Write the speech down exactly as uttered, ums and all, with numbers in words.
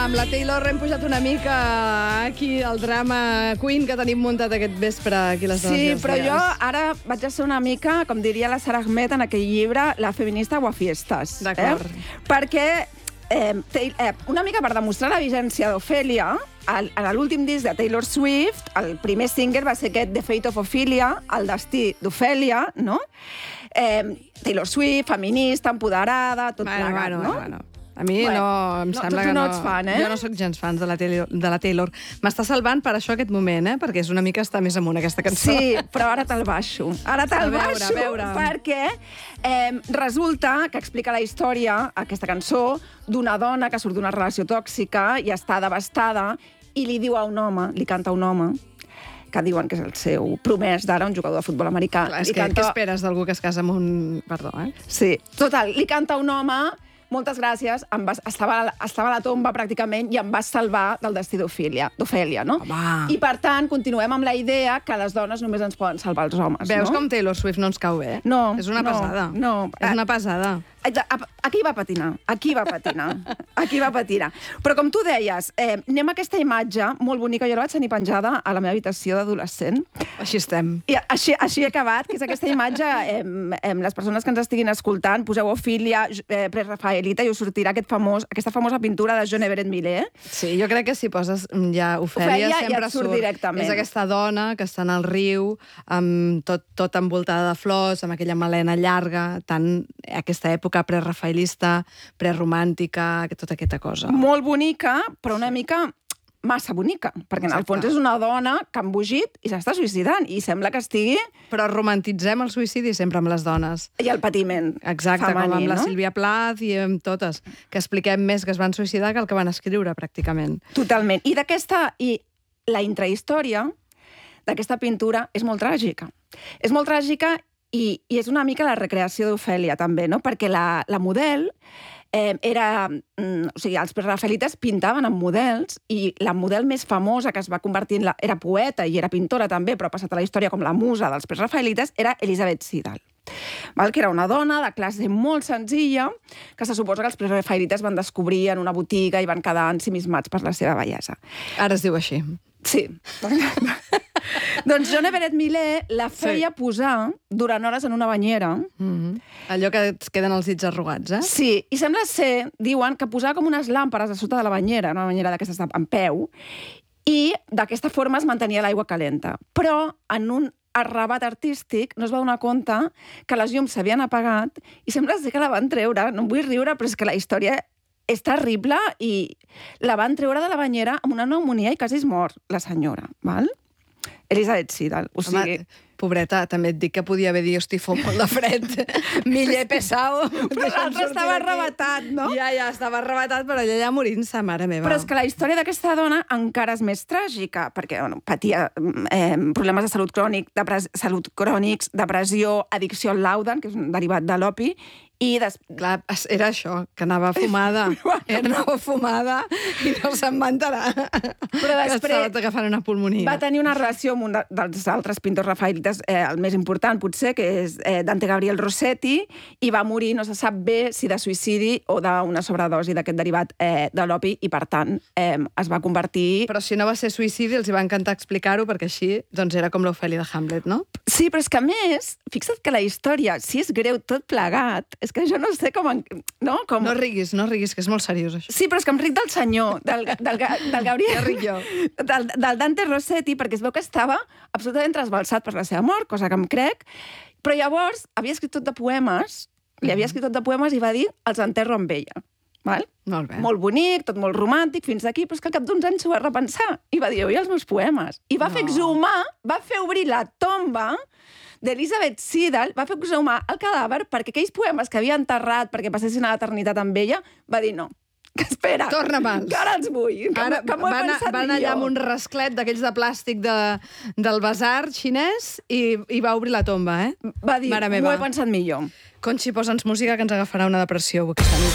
Amb la Taylor hem pujat una mica aquí al drama Queen que tenim muntat aquest vespre aquí a les dones. Sí, però jo ara vaig a ser una mica, com diria la Sara Ahmed en aquell llibre, la feminista guafiestas. D'acord. Eh? Perquè eh, eh, una mica per demostrar la vigència d'Ophelia, en l'últim disc de Taylor Swift, el primer single va ser aquest The Fate of Ophelia, el destí d'Ophelia, no? Eh, Taylor Swift, feminista, empoderada, tot bueno, plegat, bueno, no? Bueno, bueno. A mi Bueno, no, em no, sembla tu que no no... ets fan, eh? Jo no sóc gens fans de la, Taylor, de la Taylor. M'està salvant per això aquest moment, eh? Perquè és una mica estar més amunt, aquesta cançó. Sí, però ara te'l baixo. Ara te'l baixo, a veure. perquè eh, resulta que explica la història, aquesta cançó, d'una dona que surt d'una relació tòxica i està devastada i li diu a un home, li canta a un home, que diuen que és el seu promès d'ara, un jugador de futbol americà. Clar, és li que canta... què esperes d'algú que es casa amb un... Perdó, eh? Sí, total, li canta a un home, moltes gràcies, em vas, estava, estava a la tomba pràcticament i em vas salvar del destí d'Ofèlia, d'Ofèlia, no? Home. I per tant, continuem amb la idea que les dones només ens poden salvar els homes, Veus no? com Taylor Swift no ens cau bé? No, És una no, pesada. no. És una pesada. Aquí va patinar, aquí va patinar, aquí va patinar. Però com tu deies, eh, anem a aquesta imatge molt bonica, jo la vaig tenir penjada a la meva habitació d'adolescent. Així estem. I així, així he acabat, que és aquesta imatge, eh, eh, les persones que ens estiguin escoltant, poseu Ophelia, eh, prerafaelita, i us sortirà aquest famós, aquesta famosa pintura de John Everett Millet. Sí, jo crec que si poses ja Ofèlia, Ofèlia sempre ja et surt directament. És aquesta dona que està en el riu, amb tot, tot envoltada de flors, amb aquella melena llarga, tan aquesta època prerafaelista, preromàntica, tota aquesta cosa. Molt bonica, però una mica massa bonica, perquè en el fons és una dona que ha embogit i s'està suïcidant, i sembla que estigui... Però romantitzem el suïcidi sempre amb les dones. I el patiment Exacte, femení, com amb la no? Sílvia Plath i amb totes, que expliquem més que es van suïcidar que el que van escriure, pràcticament. Totalment. I d'aquesta... I la intrahistòria d'aquesta pintura és molt tràgica. És molt tràgica i, i és una mica la recreació d'Ofèlia, també, no? Perquè la, la model... Eh, era, mm, o sigui, els prerafaelites pintaven amb models i la model més famosa que es va convertir en la... Era poeta i era pintora també, però ha passat a la història com la musa dels prerafaelites, era Elisabeth Siddal. Val? Que era una dona de classe molt senzilla que se suposa que els prerafaelites van descobrir en una botiga i van quedar ensimismats per la seva bellesa. Ara es diu així. Sí. Doncs John Everett Millet la feia Sí. posar durant hores en una banyera. Mm-hmm. Allò que et queden els dits arrugats, eh? Sí, i sembla ser, diuen, que posava com unes làmperes a sota de la banyera, una banyera d'aquestes en peu, i d'aquesta forma es mantenia l'aigua calenta. Però en un arrabat artístic no es va donar compte que les llums s'havien apagat i sembla ser que la van treure. No em vull riure, però és que la història és terrible i la van treure de la banyera amb una pneumonia i quasi es mor, la senyora, val? Elisabeth Siddal, o sigui... Home, pobreta, també et dic que podia haver dit, hosti, fot molt de fred. Millet pesau. Però l'altre estava arrebatat, no? Ja, ja, estava arrebatat, però ella ja morint-se, mare meva. Però és que la història d'aquesta dona encara és més tràgica, perquè bueno, patia eh, problemes de salut crònic, depres salut crònics, depressió, addicció al laudan, que és un derivat de l'opi, i des... Clar, era això, que anava fumada. Anava fumada i no se'n va enterar. Però després... Que estava agafant una pulmonia. Va tenir una relació amb un de, dels altres pintors rafaelites, eh, el més important, potser, que és eh, Dante Gabriel Rossetti, i va morir, no se sap bé, si de suïcidi o d'una sobredosi d'aquest derivat eh, de l'opi, i per tant eh, es va convertir... Però si no va ser suïcidi, els hi va encantar explicar-ho, perquè així doncs era com l'Ofèlia de Hamlet, no? Sí, però és que a més, fixa't que la història, si és greu tot plegat, és que jo no sé com... En... No, com... no riguis, no riguis, que és molt seriós, això. Sí, però és que em ric del senyor, del, del, del Gabriel... Ja ric jo. Del, del Dante Rossetti, perquè es veu que estava absolutament trasbalsat per la seva mort, cosa que em crec, però llavors havia escrit tot de poemes, li havia escrit tot de poemes i va dir els enterro amb ella. Val? Molt bé. Molt bonic, tot molt romàntic, fins aquí, però és que al cap d'uns anys s'ho va repensar i va dir, oi, els meus poemes. I va No. fer exhumar, va fer obrir la tomba d'Elisabeth Siddal, va fer exhumar el cadàver perquè aquells poemes que havia enterrat perquè passessin a l'eternitat amb ella, va dir no, que espera, Torna'm-els. que ara els vull, que, Ara que m'ho he va anar, pensat va anar allà millor. amb un rasclet d'aquells de plàstic de, del basar xinès i, i va obrir la tomba, eh? Va dir, Mare m'ho meva. he pensat millor. Conxi, posa'ns música que ens agafarà una depressió aquesta nit.